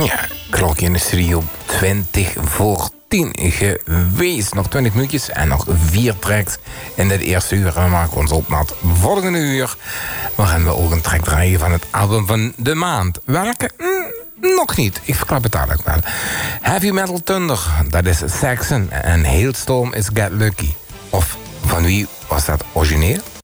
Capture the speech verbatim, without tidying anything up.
Ja, klokje in de studio twintig voor tien geweest. Nog twintig minuutjes en nog vier tracks in dit eerste uur. En we maken ons op naar het volgende uur. Waarin we ook een track draaien van het album van de maand. Welke? Mm, nog niet. Ik verklap het dadelijk wel. Heavy Metal Thunder, dat is Saxon. En Hailstorm is Get Lucky. Of van wie was dat origineel?